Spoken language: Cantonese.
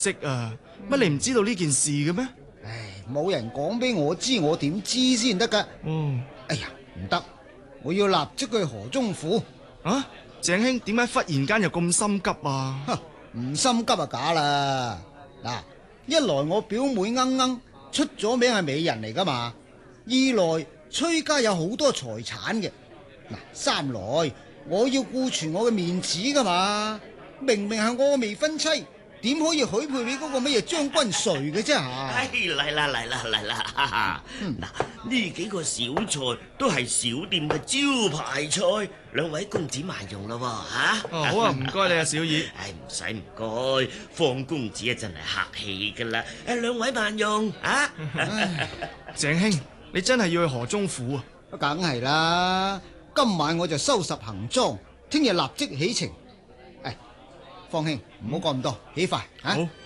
職啊，乜你唔知道呢件事嘅咩？ 唉，冇人講俾我知，我點知先得噶？ 哦， 哎呀，唔得，我要立即去河中府。 啊，鄭兄點解忽然間又咁心急啊？ 哼，唔心急啊假啦。嗱，一來我表妹鶯鶯出咗名係美人嚟噶嘛，二來崔家有好多財產嘅，嗱，三來我要顧全我嘅面子噶嘛，明明係我嘅未婚妻，點可以許配俾嗰個乜嘢將軍帥嘅啫吓？ 哎，嚟啦嚟啦嚟啦！哈哈，嗱，呢幾個小菜都係小店嘅招牌菜，兩位公子慢用咯吓。 哦，好啊，唔該你啊，小二。 唉，唔使唔該，方公子啊真係客氣噶啦。誒，兩位慢用啊！ 鄭兄，你真係要去河中府啊？ 梗係啦，今晚我就收拾行裝，聽日立即起程。誒，方兄唔好講咁多，起快啊！ 好。